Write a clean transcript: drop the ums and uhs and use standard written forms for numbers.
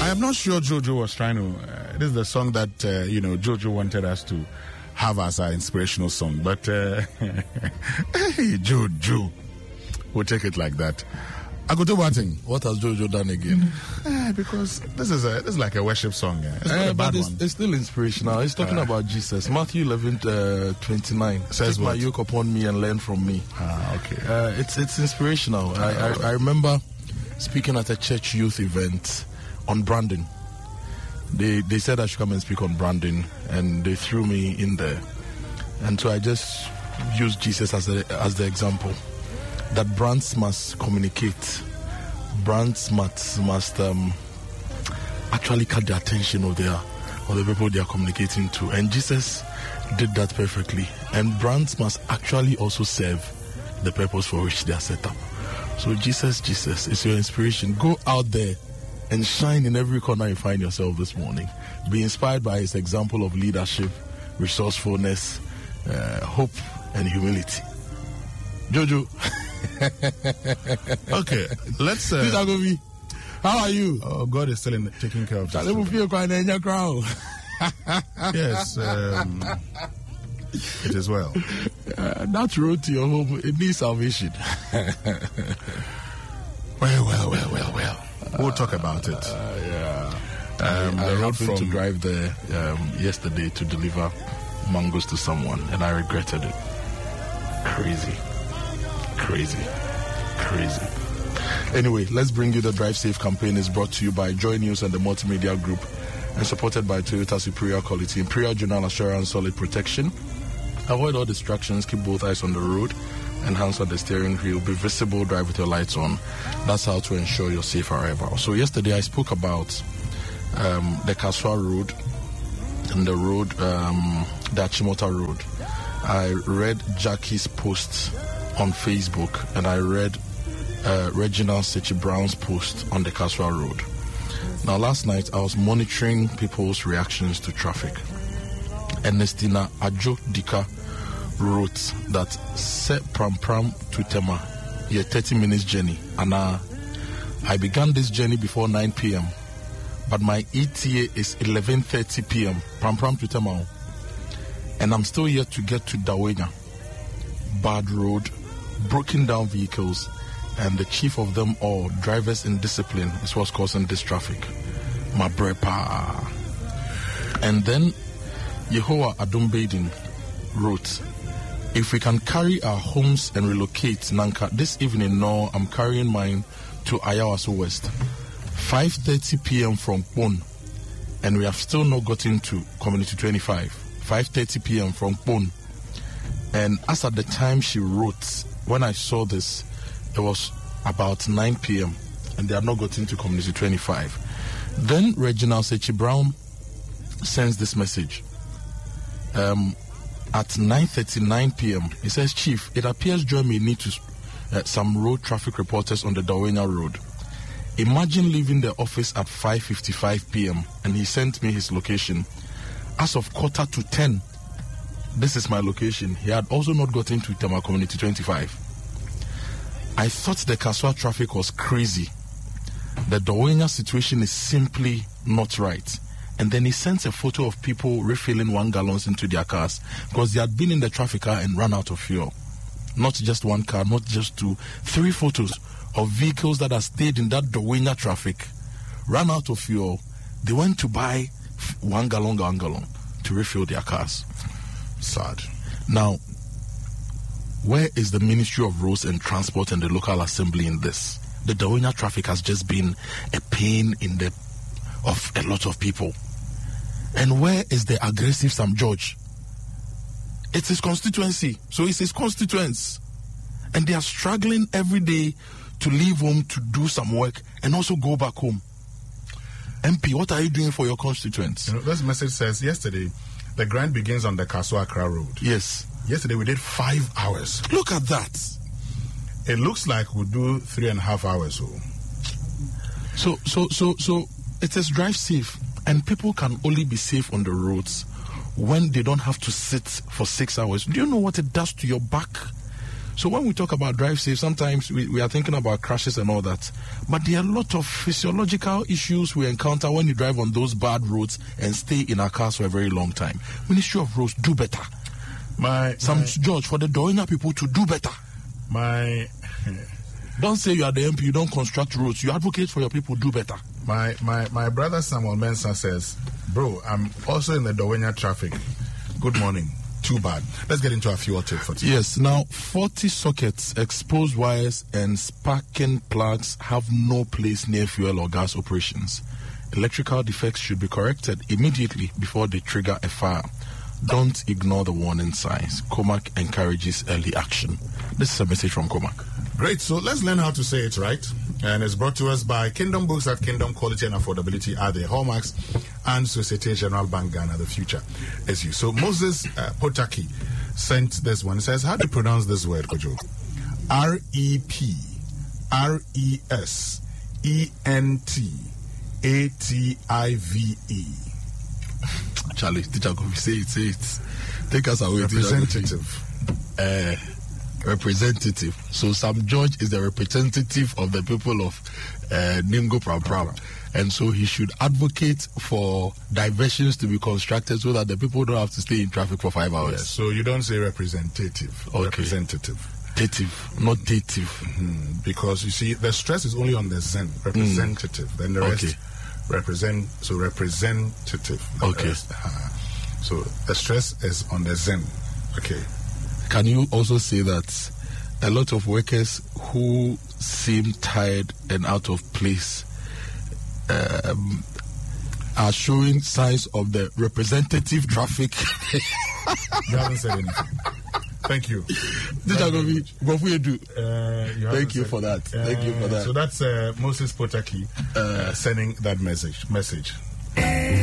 am not sure Jojo was trying to. This is the song that Jojo wanted us to have as our inspirational song. But hey, Jojo, we'll take it like that. I go to one thing. What has Jojo done again? Because this is like a worship song. It's not a bad one. It's still inspirational. It's talking about Jesus. Matthew 11:29 says, "Take my yoke upon me and learn from me." Okay. It's inspirational. I remember speaking at a church youth event on branding. They said I should come and speak on branding, and they threw me in there. And so I just used Jesus as the example. That brands must communicate. Brands must actually cut the attention of the people they are communicating to. And Jesus did that perfectly. And brands must actually also serve the purpose for which they are set up. So Jesus is your inspiration. Go out there and shine in every corner you find yourself this morning. Be inspired by his example of leadership, resourcefulness, hope, and humility. Jojo. Okay, let's. How are you? Oh, God is still taking care of us. Yes, it is well. That road to your home, it needs salvation. Well. We'll talk about it. I happened to drive there yesterday to deliver mangoes to someone, and I regretted it. Crazy. Anyway, let's bring you the Drive Safe campaign. Is brought to you by Joy News and the Multimedia Group, and supported by Toyota Superior Quality, Imperial Journal Assurance, Solid Protection. Avoid all distractions, keep both eyes on the road and hands on the steering wheel. Be visible, drive with your lights on. That's how to ensure you're safe arrival. So yesterday I spoke about the Kaswa Road and the road, the Achimota Road. I read Jackie's post on Facebook, and I read Reginald Sechi Brown's post on the Kaswa Road. Now, last night I was monitoring people's reactions to traffic. Ernestina Ajo Dika wrote that set Pram to Tema, a 30 minutes journey. And I began this journey before 9 p.m. But my ETA is 11:30 p.m. Pram to Tema. And I'm still yet to get to Dawenya. Bad road, broken down vehicles, and the chief of them all, drivers indiscipline, is what's causing this traffic. My brepa. And then Yehoah Adumbaden wrote, if we can carry our homes and relocate Nanka this evening, no, I'm carrying mine to Ayawaso West. 5:30 p.m. from Pon, and we have still not gotten to Community 25. 5:30 p.m. from Pon. And as at the time she wrote, when I saw this, it was about 9 p.m. and they have not gotten to Community 25. Then Reginald Sechi Brown sends this message. At 9:39 p.m., he says, Chief, it appears Joy may need to some road traffic reporters on the Dawenya Road. Imagine leaving the office at 5:55 p.m. and he sent me his location. As of 9:45, this is my location. He had also not gotten to Tema Community 25. I thought the Kaswa traffic was crazy. The Dawenya situation is simply not right. And then he sends a photo of people refilling 1 gallons into their cars because they had been in the traffic car and run out of fuel. Not just one car, not just two, 3 photos of vehicles that have stayed in that Dawenya traffic, ran out of fuel. They went to buy 1 gallon to refill their cars. Sad. Now, where is the Ministry of Roads and Transport and the local assembly in this? The Dawenya traffic has just been a pain of a lot of people. And where is the aggressive Sam George? It's his constituency, so it's his constituents. And they are struggling every day to leave home to do some work and also go back home. MP, what are you doing for your constituents? This message says yesterday, the grind begins on the Kaswa Accra Road. Yes. Yesterday we did 5 hours. Look at that. It looks like we'll do 3.5 hours. So it is drive safe, and people can only be safe on the roads when they don't have to sit for 6 hours. Do you know what it does to your back? So when we talk about drive safe, sometimes we are thinking about crashes and all that. But there are a lot of physiological issues we encounter when you drive on those bad roads and stay in our cars for a very long time. Ministry of Roads, do better. George, for the Doina people to do better. Don't say you are the MP, you don't construct roads. You advocate for your people, do better. My brother Samuel Mensah says, bro, I'm also in the Dowenya traffic. Good morning. Too bad. Let's get into a fuel tip for today. Yes, now 40 sockets, exposed wires, and sparking plugs have no place near fuel or gas operations. Electrical defects should be corrected immediately before they trigger a fire. Don't ignore the warning signs. Comac encourages early action. This is a message from Comac. Great, so let's learn how to say it right. And it's brought to us by Kingdom Books at Kingdom. Quality and affordability are their hallmarks, and Societe Generale Bank Ghana, the future is you. So Moses Potaki sent this one. It says, how do you pronounce this word, Kojo? REPRESENTATIVE. Charlie, teacher, go say it. Take us away. Representative. So Sam George is the representative of the people of Nimgo Pram Pram. And so he should advocate for diversions to be constructed so that the people don't have to stay in traffic for 5 hours. Yes, so you don't say representative, okay. Representative. Dative, not dative. Mm-hmm. Because you see, the stress is only on the Zen, representative. Then the rest representative. Okay. So the stress is on the Zen. Okay. Can you also say that a lot of workers who seem tired and out of place are showing signs of the representative traffic? You haven't said anything. Thank you. Thank you for that. Thank you for that. So that's Moses Potaki sending that message.